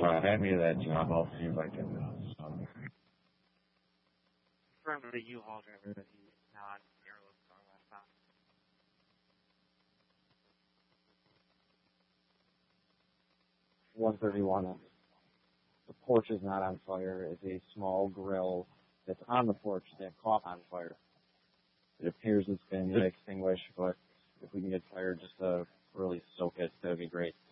hand me that job. I'll see if I can. Confirm with the U-Haul driver that he's not airless car last time. $131. The porch is not on fire. It's a small grill that's on the porch that caught on fire. It appears it's been extinguished, but if we can get fire just to really soak it, that would be great.